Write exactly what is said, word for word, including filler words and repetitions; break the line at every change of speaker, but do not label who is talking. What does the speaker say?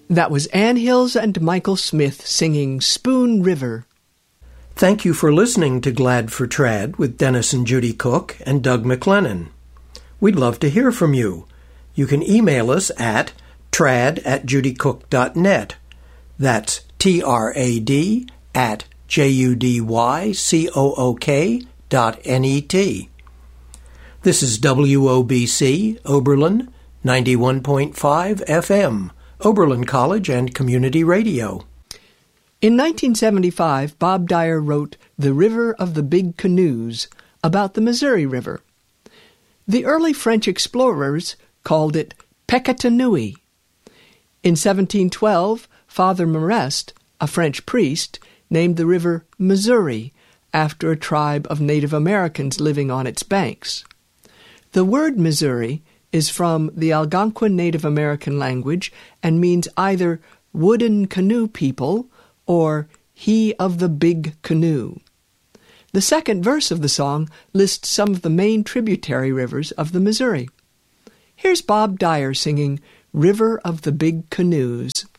That was Ann Hills and Michael Smith singing Spoon River.
Thank you for listening to Glad for Trad with Dennis and Judy Cook and Doug McLennan. We'd love to hear from you. You can email us at trad at judycook dot net. That's T R A D at J U D Y C O O K dot N E T. This is W O B C, Oberlin, ninety-one point five F M, Oberlin College and Community Radio.
In nineteen seventy-five, Bob Dyer wrote The River of the Big Canoes about the Missouri River. The early French explorers called it Pekatanui. In seventeen twelve, Father Marest, a French priest, named the river Missouri after a tribe of Native Americans living on its banks. The word Missouri is from the Algonquin Native American language and means either wooden canoe people or he of the big canoe. The second verse of the song lists some of the main tributary rivers of the Missouri. Here's Bob Dyer singing River of the Big Canoes.